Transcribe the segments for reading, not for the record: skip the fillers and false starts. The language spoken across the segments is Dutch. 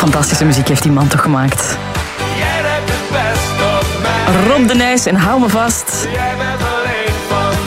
fantastische muziek heeft die man toch gemaakt. Jij hebt het best op mij. Rob de Nijs en Hou me vast. Jij bent alleen van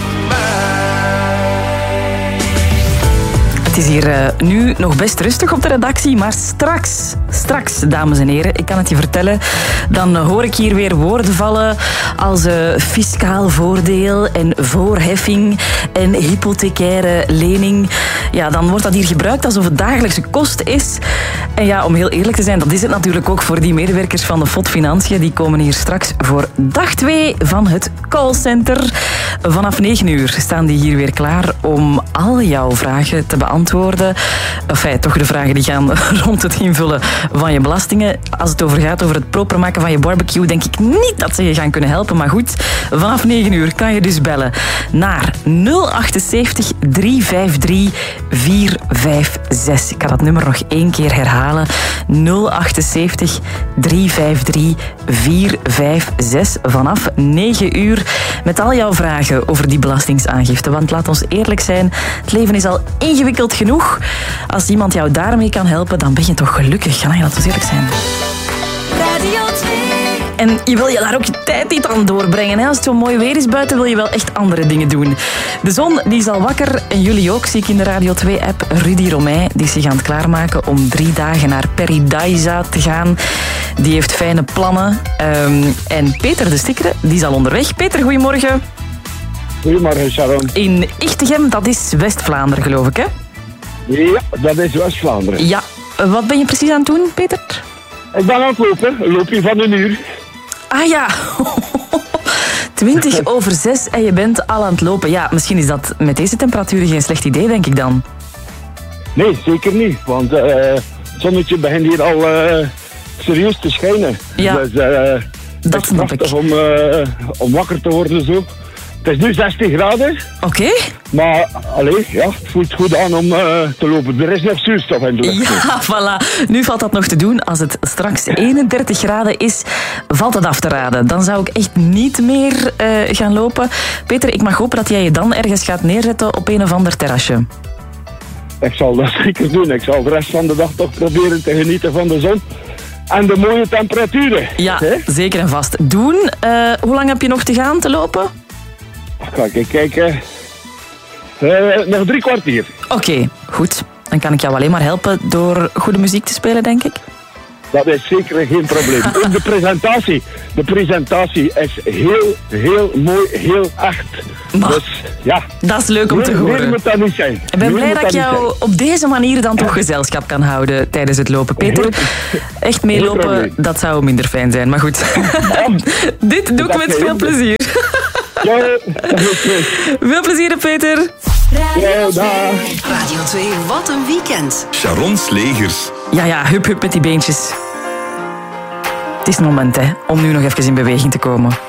mij. Het is hier nu nog best rustig op de redactie, maar straks, dames en heren, ik kan het je vertellen, dan hoor ik hier weer woorden vallen als fiscaal voordeel en voorheffing en hypothecaire lening. Ja, dan wordt dat hier gebruikt alsof het dagelijkse kost is. En ja, om heel eerlijk te zijn, dat is het natuurlijk ook voor die medewerkers van de FOD Financiën. Die komen hier straks voor dag 2 van het callcenter. Vanaf 9 uur staan die hier weer klaar om al jouw vragen te beantwoorden. Enfin, toch de vragen die gaan rond het invullen van je belastingen. Als het gaat over het proper maken van je barbecue, denk ik niet dat ze je gaan kunnen helpen. Maar goed, vanaf 9 uur kan je dus bellen naar 078 353 456. Ik ga dat nummer nog 1 keer herhalen. 078 353 456 vanaf 9 uur met al jouw vragen over die belastingaangifte. Want laat ons eerlijk zijn, het leven is al ingewikkeld genoeg. Als iemand jou daarmee kan helpen, dan ben je toch gelukkig. Laat ons eerlijk zijn. Radio 2. En je wil je daar ook je tijd niet aan doorbrengen. Hè? Als het zo mooi weer is buiten, wil je wel echt andere dingen doen. De zon die is al wakker en jullie ook, zie ik in de Radio 2-app. Rudy Romein die is zich aan het klaarmaken om 3 dagen naar Paradise te gaan. Die heeft fijne plannen. En Peter de Stikkere, die is al onderweg. Peter, goedemorgen. Goedemorgen, Sharon. In Ichtegem, dat is West-Vlaanderen, geloof ik, hè? Ja, dat is West-Vlaanderen. Ja. Wat ben je precies aan het doen, Peter? Ik ben aan het lopen. Een loopje van 1 uur. Ah ja, 6:20 en je bent al aan het lopen. Ja, misschien is dat met deze temperaturen geen slecht idee, denk ik dan. Nee, zeker niet. Want het zonnetje begint hier al serieus te schijnen. Ja, dus, dat het is snap ik. prachtig om wakker te worden zo. Het is nu 16 graden. Oké. Maar ja, het voelt goed aan om te lopen. Er is nog zuurstof in de lucht. Ja, voilà. Nu valt dat nog te doen. Als het straks 31 graden is, valt het af te raden. Dan zou ik echt niet meer gaan lopen. Peter, ik mag hopen dat jij je dan ergens gaat neerzetten op een of ander terrasje. Ik zal dat zeker doen. Ik zal de rest van de dag toch proberen te genieten van de zon. En de mooie temperaturen. Ja, hè? zeker en vast. Doen. Hoe lang heb je nog te gaan te lopen? Ga ik kijken. Nog 3 kwartier. Oké, goed. Dan kan ik jou alleen maar helpen door goede muziek te spelen, denk ik. Dat is zeker geen probleem. Ook de presentatie. De presentatie is heel mooi, heel echt. Maar, dus ja. Dat is leuk om te Meer horen. moet dat niet zijn. Ik ben Meer blij moet dat ik niet jou op deze manier dan toch gezelschap kan houden tijdens het lopen. Peter, echt Geen meelopen, probleem. dat zou minder fijn zijn. Maar goed, dit doe ik met veel plezier. Ja, dat is goed. Veel plezier, Peter. Ja, dag. Radio 2, wat een weekend. Sharon Slegers. Ja, hup met die beentjes. Het is het moment, hè, om nu nog even in beweging te komen.